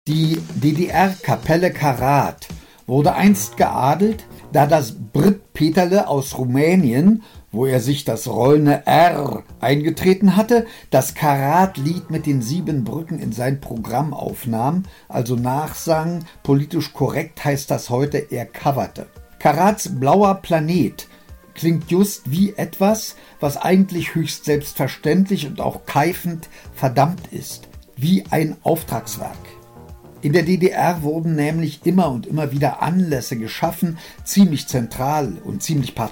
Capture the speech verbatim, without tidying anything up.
Die D D R-Kapelle Karat wurde einst geadelt, da das Brit Peterle aus Rumänien, wo er sich das rollende R eingetreten hatte, das Karat-Lied mit den sieben Brücken in sein Programm aufnahm, also nachsang, politisch korrekt heißt das heute, er coverte. Karats Blauer Planet klingt just wie etwas, was eigentlich höchst selbstverständlich und auch keifend verdammt ist, wie ein Auftragswerk. In der D D R wurden nämlich immer und immer wieder Anlässe geschaffen, ziemlich zentral und ziemlich